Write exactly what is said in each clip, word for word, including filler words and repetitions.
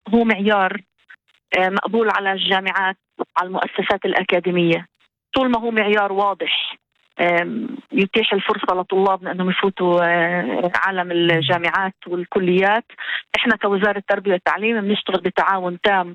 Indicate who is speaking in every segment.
Speaker 1: هو معيار مقبول على الجامعات، على المؤسسات الأكاديمية. طول ما هو معيار واضح يتيح الفرصة لطلابنا أنهم يفوتوا عالم الجامعات والكليات، إحنا كوزارة التربية والتعليم بنشتغل بتعاون تام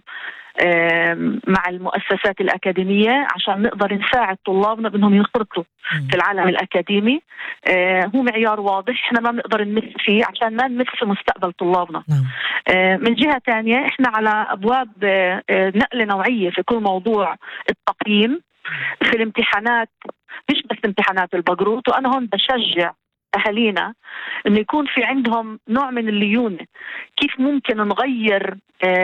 Speaker 1: مع المؤسسات الأكاديمية عشان نقدر نساعد طلابنا بأنهم ينخرطوا في العالم الأكاديمي. هو معيار واضح إحنا ما بنقدر نمس فيه عشان ما نمس مستقبل طلابنا. من جهة تانية إحنا على أبواب نقلة نوعية في كل موضوع التقييم في الامتحانات، مش بس امتحانات البقروت. وأنا هون بشجع أهالينا إنه يكون في عندهم نوع من الليونة، كيف ممكن نغير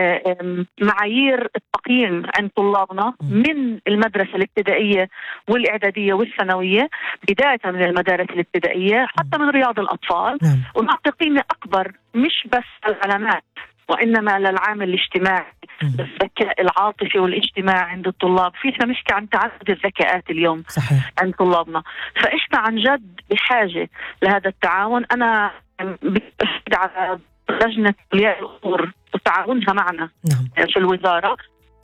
Speaker 1: معايير التقييم عند طلابنا من المدرسة الابتدائية والإعدادية والثانوية، بداية من المدارس الابتدائية حتى من رياض الأطفال، ونعطي قيمة أكبر مش بس العلامات وإنما للعامل الاجتماعي، الذكاء العاطفي والاجتماعي عند الطلاب. في احنا بنحكي عن تعدد الذكاءات اليوم صحيح عند طلابنا، فإحنا عن جد بحاجة لهذا التعاون. أنا بشهد على لجنة أولياء الأمور وتعاونها معنا نعم. في الوزارة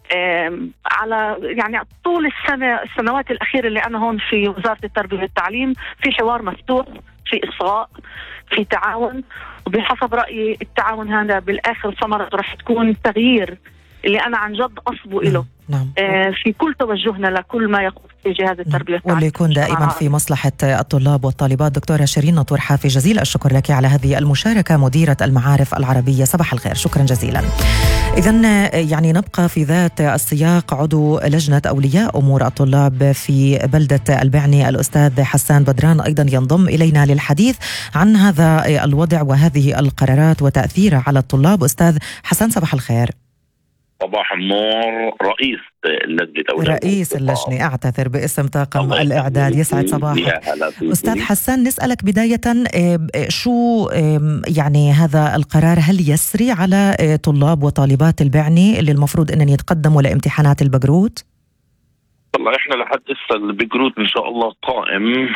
Speaker 1: على يعني طول السنة السنوات الأخيرة اللي أنا هون في وزارة التربية والتعليم في حوار مفتوح، في إصغاء، في تعاون، وبحسب رأيي التعاون هذا بالآخر ثمرة رح تكون تغيير اللي أنا عن جد أصبه له نعم. آه في كل توجهنا لكل ما يخص في جهاز التربية والتعليم،
Speaker 2: واللي يكون دائما في مصلحة الطلاب والطالبات. دكتورة شيرين ناطور حافي، جزيل الشكر لك على هذه المشاركة، مديرة المعارف العربية. صباح الخير، شكرا جزيلا. إذن يعني نبقى في ذات السياق. عضو لجنة أولياء أمور الطلاب في بلدة البعني الأستاذ حسان بدران أيضا ينضم إلينا للحديث عن هذا الوضع وهذه القرارات وتأثيرها على الطلاب. أستاذ حسان صباح الخير.
Speaker 3: صباح النور. رئيس اللجنة
Speaker 2: رئيس اللجنة أعتذر باسم طاقم الإعداد. يسعد صباحك أستاذ حسان. نسألك بداية شو يعني هذا القرار، هل يسري على طلاب وطالبات البعني اللي المفروض أن يتقدموا لامتحانات البقروت؟
Speaker 3: والله إحنا لحد إسا البقروت إن شاء الله قائم.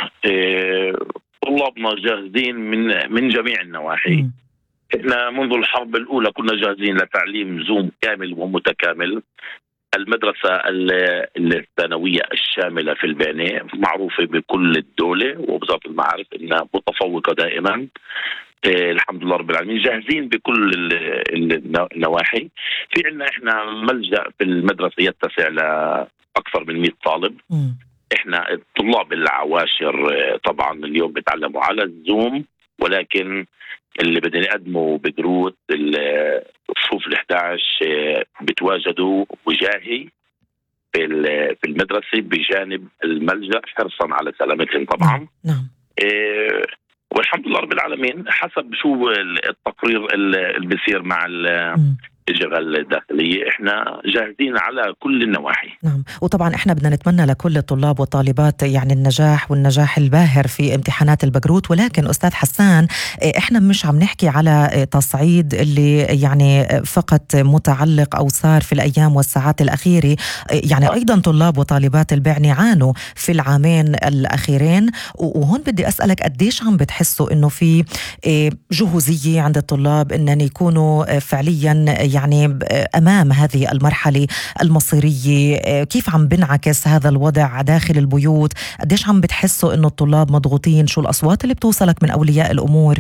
Speaker 3: طلابنا جاهزين من من جميع النواحي. م. إحنا منذ الحرب الأولى كنا جاهزين لتعليم زوم كامل ومتكامل. المدرسة الثانوية الشاملة في البعني معروفة بكل الدولة، ووزارة المعارف إنها متفوقة دائما. إيه الحمد لله رب العالمين، جاهزين بكل النواحي. في عنا إحنا ملجأ في المدرسة يتسع لأكثر من مئة طالب. م. إحنا الطلاب العواشر طبعا اليوم بيتعلموا على الزوم، ولكن اللي بدنا نقدمه بقروت الصفوف الإحدى عشر بتواجدوا وجاهي في في المدرسة بجانب الملجأ حرصا على سلامتهم طبعا.
Speaker 2: نعم.
Speaker 3: إيه والحمد لله رب العالمين. حسب شو التقرير اللي بيصير مع الجغل الداخلية احنا جاهزين على كل النواحي.
Speaker 2: نعم. وطبعا احنا بدنا نتمنى لكل الطلاب والطالبات يعني النجاح والنجاح الباهر في امتحانات البقروت. ولكن أستاذ حسان احنا مش عم نحكي على تصعيد اللي يعني فقط متعلق أو صار في الأيام والساعات الأخيرة. يعني أيضا طلاب وطالبات البعني عانوا في العامين الأخيرين، وهون بدي أسألك قديش عم بتحسوا إنه في جهوزية عند الطلاب إنن يكونوا فعليا يعني أمام هذه المرحلة المصيرية؟ كيف عم بنعكس هذا الوضع داخل البيوت؟ قديش عم بتحسوا إنه الطلاب مضغوطين؟ شو الأصوات اللي بتوصلك من أولياء الأمور؟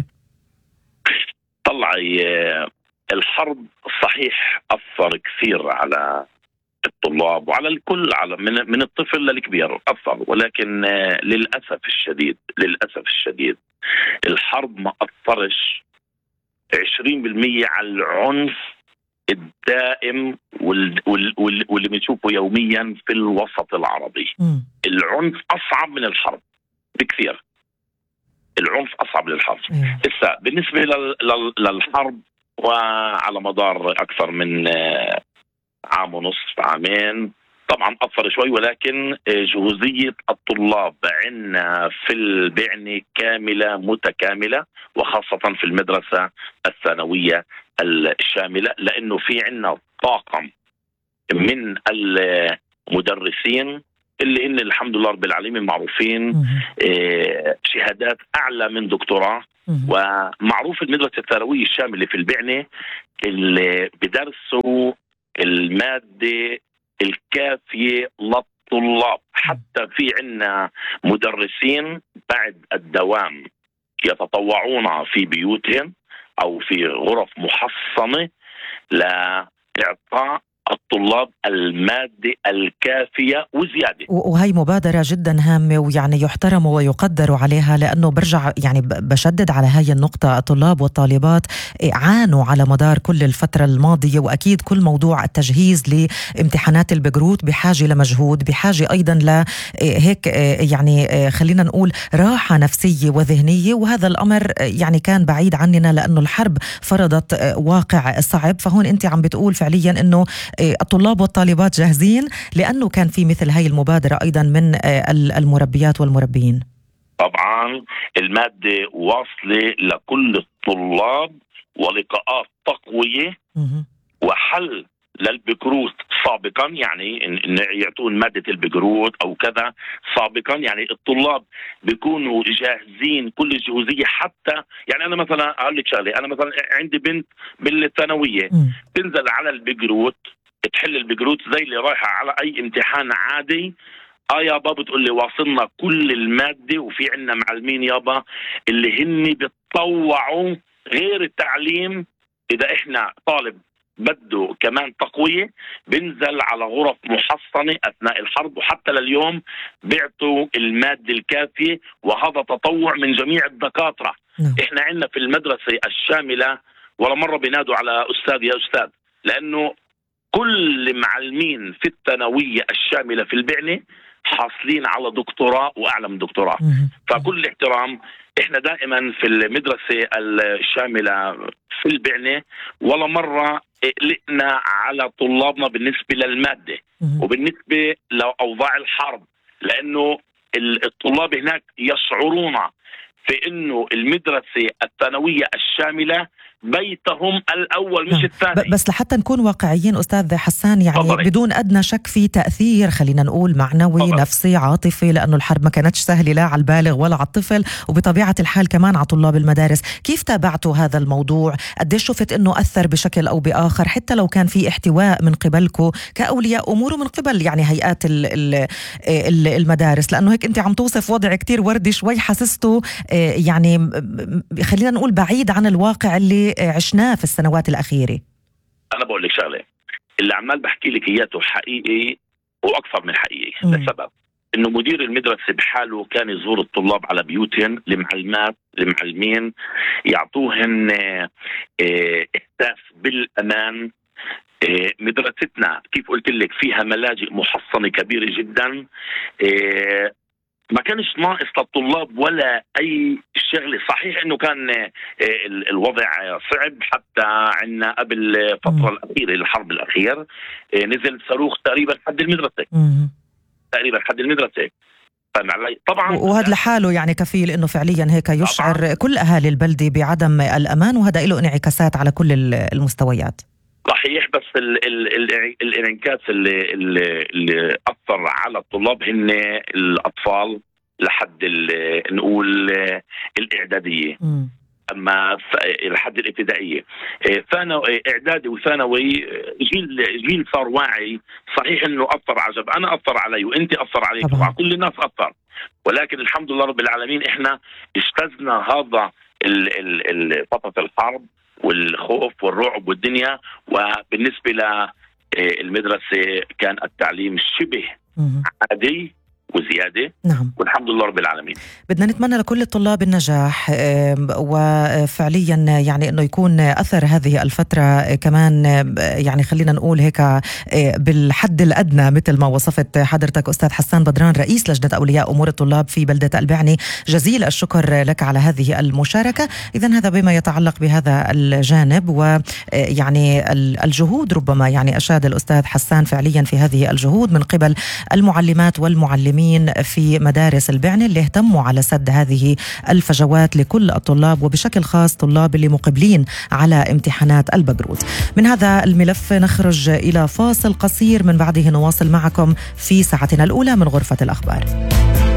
Speaker 3: طلعي الحرب صحيح أثر كثير على الطلاب وعلى الكل، على من من الطفل للكبير أثر، ولكن للأسف الشديد للأسف الشديد الحرب ما أثرش عشرين بالمئة على العنف الدائم واللي بنشوفه يوميا في الوسط العربي. م. العنف أصعب من الحرب بكثير. العنف أصعب من الحرب. إسا بالنسبة للحرب وعلى مدار أكثر من عام ونصف عامين طبعا أثر شوي، ولكن جهوزية الطلاب عندنا في البعني كاملة متكاملة، وخاصة في المدرسة الثانوية الشاملة، لأنه في عندنا طاقم من المدرسين اللي هن الحمد لله رب العالمين معروفين آه شهادات أعلى من دكتوراه. ومعروف المدرسة الثانوية الشاملة في البعنة اللي بدرسوا المادة الكافية للطلاب، حتى في عنا مدرسين بعد الدوام يتطوعون في بيوتهم أو في غرف محصنة لإعطاء الطلاب المادة الكافية وزيادة.
Speaker 2: وهي مبادرة جدا هامة ويعني يحترم ويقدر عليها، لأنه برجع يعني بشدد على هاي النقطة. الطلاب والطالبات عانوا على مدار كل الفترة الماضية، وأكيد كل موضوع التجهيز لامتحانات البقروت بحاجة لمجهود، بحاجة أيضا لهيك يعني خلينا نقول راحة نفسية وذهنية، وهذا الأمر يعني كان بعيد عننا لأنه الحرب فرضت واقع صعب. فهون أنت عم بتقول فعليا أنه الطلاب والطالبات جاهزين، لأنه كان في مثل هاي المبادرة أيضا من المربيات والمربيين.
Speaker 3: طبعا المادة واصلة لكل الطلاب، ولقاءات تقوية وحل للبقروت سابقا، يعني إن يعطون مادة البقروت أو كذا سابقا، يعني الطلاب بيكونوا جاهزين كل الجهوزية. حتى يعني أنا مثلا أقول لك شغلة، أنا مثلا عندي بنت بالثانوية تنزل على البقروت تحل البقروت زي اللي رايحة على أي امتحان عادي. آه يابا بتقول لي واصلنا كل المادة، وفي عنا معلمين يابا اللي هن بتطوعوا غير التعليم. إذا إحنا طالب بده كمان تقوية بنزل على غرف محصنة أثناء الحرب، وحتى لليوم بيعطوا المادة الكافية، وهذا تطوع من جميع الدكاترة. إحنا عندنا في المدرسة الشاملة ولا مرة بينادوا على أستاذ يا أستاذ، لأنه كل معلمين في الثانوية الشاملة في البعنة حاصلين على دكتوراه وأعلى من دكتوراه. فكل احترام، إحنا دائما في المدرسة الشاملة في البعنة ولا مرة قلقنا على طلابنا بالنسبة للمادة وبالنسبة لأوضاع الحرب، لأنه الطلاب هناك يشعرون في إنه المدرسة الثانوية الشاملة بيتهم الأول مش الثاني.
Speaker 2: بس لحتى نكون واقعيين أستاذ حسان، يعني فضلي. بدون أدنى شك في تأثير خلينا نقول معنوي فضلي. نفسي عاطفي، لأنه الحرب ما كانتش سهلة لا على البالغ ولا على الطفل، وبطبيعة الحال كمان على طلاب المدارس. كيف تابعتوا هذا الموضوع؟ قديش شفت أنه أثر بشكل أو بآخر، حتى لو كان في احتواء من قبلكم كأولياء أمور ومن قبل يعني هيئات ال ال ال المدارس؟ لأنه هيك أنت عم توصف وضع كتير وردي، شوي حسسته يعني خلينا نقول بعيد عن الواقع اللي عشناه في السنوات الأخيرة.
Speaker 3: أنا بقول لك شغلة، اللي عمال بحكي لك إياته حقيقي وأكثر من حقيقي، لسبب إنه مدير المدرسة بحاله كان يزور الطلاب على بيوتهم، المعلمات المعلمين يعطوهن إحساس بالأمان. مدرستنا كيف قلت لك فيها ملاجئ محصنة كبيرة جدا، ما كانش ناقص للطلاب ولا أي شغلة. صحيح إنه كان الوضع صعب، حتى عنا قبل فترة الأخيرة الحرب الأخير نزل صاروخ تقريبا حد المدرسة تقريبا حد المدرسة طبعا،
Speaker 2: وهذا لحاله يعني كفيل إنه فعليا هيك يشعر طبعاً كل أهالي البلدة بعدم الأمان، وهذا له انعكاسات على كل المستويات.
Speaker 3: صحيح، بس ال ال ال الانعكاس اللي, اللي, اللي أثر على الطلاب هن الأطفال لحد نقول الإعدادية. م. أما لحد الابتدائية ثانوي إعدادي وثانوي جيل جيل صار واعي. صحيح إنه أثر عجب، أنا أثر علي وأنت أثر عليك وكل الناس أثر، ولكن الحمد لله رب العالمين إحنا اجتزنا هذا فترة الحرب والخوف والرعب والدنيا. وبالنسبة للمدرسة كان التعليم شبه عادي وزيادة.
Speaker 2: نعم.
Speaker 3: والحمد لله رب العالمين.
Speaker 2: بدنا نتمنى لكل الطلاب النجاح، وفعليا يعني أنه يكون أثر هذه الفترة كمان يعني خلينا نقول هيك بالحد الأدنى مثل ما وصفت حضرتك أستاذ حسان بدران رئيس لجنة أولياء أمور الطلاب في بلدة البعني. جزيل الشكر لك على هذه المشاركة. إذن هذا بما يتعلق بهذا الجانب، ويعني الجهود ربما يعني أشاد الأستاذ حسان فعليا في هذه الجهود من قبل المعلمات والمعلمين المعلمين في مدارس البعنة اللي اهتموا على سد هذه الفجوات لكل الطلاب وبشكل خاص طلاب اللي مقبلين على امتحانات البكالوريوس. من هذا الملف نخرج إلى فاصل قصير، من بعده نواصل معكم في ساعتنا الأولى من غرفة الأخبار.